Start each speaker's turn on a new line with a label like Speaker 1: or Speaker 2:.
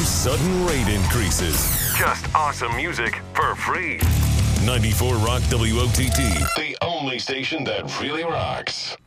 Speaker 1: sudden rate increases.
Speaker 2: Just awesome music for free.
Speaker 1: 94 Rock WOTT.
Speaker 3: The only station that really rocks.